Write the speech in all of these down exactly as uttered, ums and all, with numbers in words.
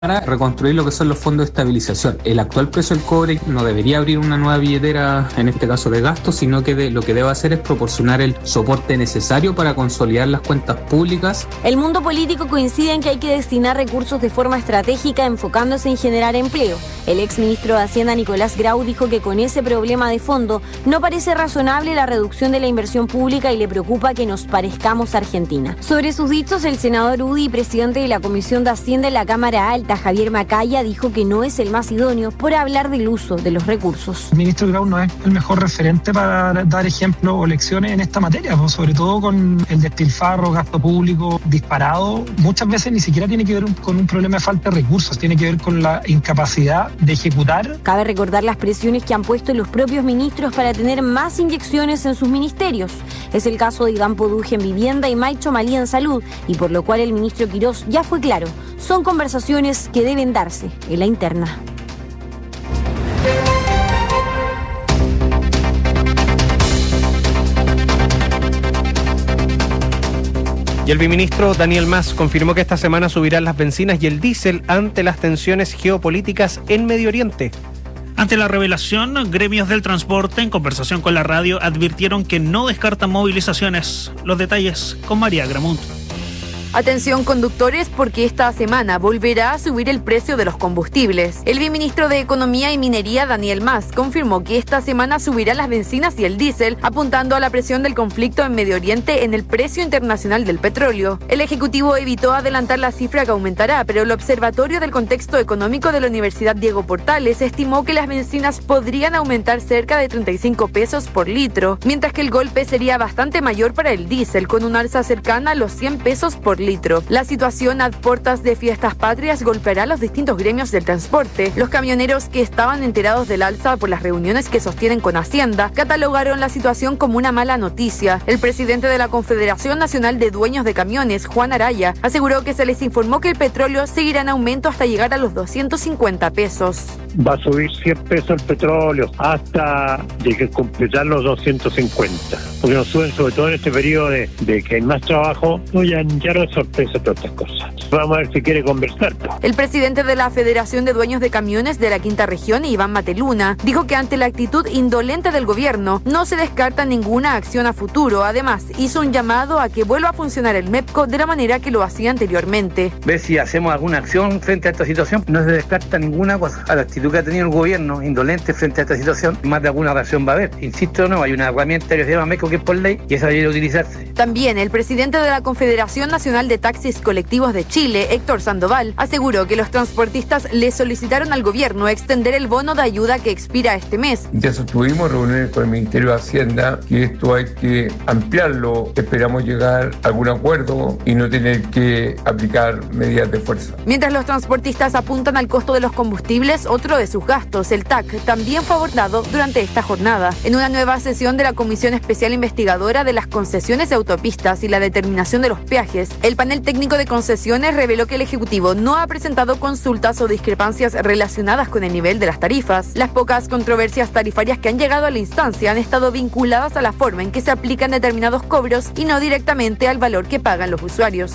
para reconstruir lo que son los fondos de estabilización. El actual precio del cobre no debería abrir una nueva billetera, en este caso de gasto, sino que de, lo que debe hacer es proporcionar el soporte necesario para consolidar las cuentas públicas. El mundo político coincide en que hay que destinar recursos de forma estratégica enfocándose en generar empleo. El exministro de Hacienda Nicolás Grau dijo que con ese problema de fondo no parece razonable la reducción de la inversión pública y le preocupa que nos parezcamos a Argentina. Sobre sus dichos, el senador UDI y presidente de la Comisión de Hacienda en la Cámara Alta, Javier Macaya, dijo que no es el más idóneo por hablar del uso de los recursos. El ministro Grau no es el mejor referente para dar ejemplo o lecciones en esta materia, ¿no? Sobre todo con el despilfarro, gasto público disparado. Muchas veces ni siquiera tiene que ver con un problema de falta de recursos, tiene que ver con la incapacidad de ejecutar. Cabe recordar las presiones que han puesto los propios ministros para tener más inyecciones en sus ministerios. Es el caso de Iván Poduje en Vivienda y Maicho Malí en Salud, y por lo cual el ministro Quirós ya fue claro. Son conversaciones que deben darse en la interna. Y el viceministro Daniel Mas confirmó que esta semana subirán las bencinas y el diésel ante las tensiones geopolíticas en Medio Oriente. Ante la revelación, gremios del transporte, en conversación con la radio, advirtieron que no descartan movilizaciones. Los detalles con María Gramunt. Atención conductores, porque esta semana volverá a subir el precio de los combustibles. El viceministro de Economía y Minería, Daniel Mas, confirmó que esta semana subirá las bencinas y el diésel, apuntando a la presión del conflicto en Medio Oriente en el precio internacional del petróleo. El Ejecutivo evitó adelantar la cifra que aumentará, pero el Observatorio del Contexto Económico de la Universidad Diego Portales estimó que las bencinas podrían aumentar cerca de treinta y cinco pesos por litro, mientras que el golpe sería bastante mayor para el diésel, con un alza cercana a los cien pesos por litro. La situación a puertas de fiestas patrias golpeará a los distintos gremios del transporte. Los camioneros, que estaban enterados del alza por las reuniones que sostienen con Hacienda, catalogaron la situación como una mala noticia. El presidente de la Confederación Nacional de Dueños de Camiones, Juan Araya, aseguró que se les informó que el petróleo seguirá en aumento hasta llegar a los doscientos cincuenta pesos. Va a subir cien pesos el petróleo hasta de que completar los doscientos cincuenta, porque nos suben sobre todo en este periodo de, de que hay más trabajo. No, ya, ya no es sorpresa todas estas cosas. Vamos a ver si quiere conversar. El presidente de la Federación de Dueños de Camiones de la Quinta Región, Iván Mateluna, dijo que ante la actitud indolente del gobierno no se descarta ninguna acción a futuro. Además, hizo un llamado a que vuelva a funcionar el MEPCO de la manera que lo hacía anteriormente. Ver si hacemos alguna acción frente a esta situación. No se descarta ninguna cosa. A la actitud que ha tenido el gobierno indolente frente a esta situación, más de alguna reacción va a haber. Insisto, no, hay una herramienta que se llama MEPCO, que es por ley, y esa debe utilizarse. También el presidente de la Confederación Nacional de Taxis Colectivos de Chile, Héctor Sandoval, aseguró que los transportistas le solicitaron al gobierno extender el bono de ayuda que expira este mes. Ya sostuvimos reuniones con el Ministerio de Hacienda, que esto hay que ampliarlo. Esperamos llegar a algún acuerdo y no tener que aplicar medidas de fuerza. Mientras los transportistas apuntan al costo de los combustibles, otro de sus gastos, el T A C, también fue abordado durante esta jornada. En una nueva sesión de la Comisión Especial Investigadora de las Concesiones de Autopistas y la Determinación de los Peajes, el panel técnico de concesiones reveló que el Ejecutivo no ha presentado consultas o discrepancias relacionadas con el nivel de las tarifas. Las pocas controversias tarifarias que han llegado a la instancia han estado vinculadas a la forma en que se aplican determinados cobros y no directamente al valor que pagan los usuarios.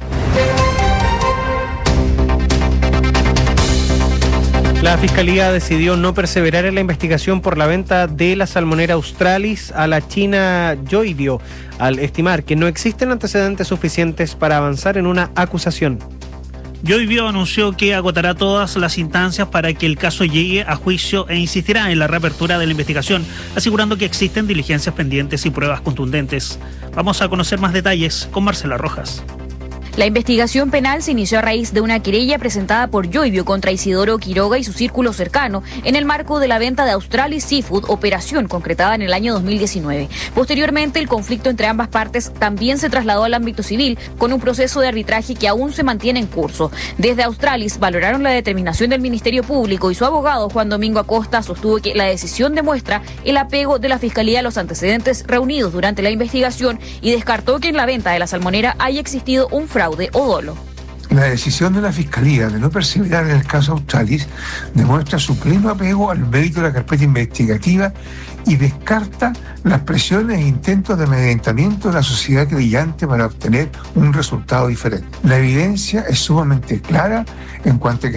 La Fiscalía decidió no perseverar en la investigación por la venta de la salmonera Australis a la China Yoibio, al estimar que no existen antecedentes suficientes para avanzar en una acusación. Yoibio anunció que agotará todas las instancias para que el caso llegue a juicio e insistirá en la reapertura de la investigación, asegurando que existen diligencias pendientes y pruebas contundentes. Vamos a conocer más detalles con Marcela Rojas. La investigación penal se inició a raíz de una querella presentada por Yoibio contra Isidoro Quiroga y su círculo cercano en el marco de la venta de Australis Seafood, operación concretada en el año dos mil diecinueve. Posteriormente, el conflicto entre ambas partes también se trasladó al ámbito civil con un proceso de arbitraje que aún se mantiene en curso. Desde Australis valoraron la determinación del Ministerio Público y su abogado Juan Domingo Acosta sostuvo que la decisión demuestra el apego de la Fiscalía a los antecedentes reunidos durante la investigación y descartó que en la venta de la salmonera haya existido un fraude o dolo. La decisión de la Fiscalía de no perseverar en el caso Australis demuestra su pleno apego al mérito de la carpeta investigativa y descarta las presiones e intentos de amedrentamiento de la sociedad creyente para obtener un resultado diferente. La evidencia es sumamente clara en cuanto a que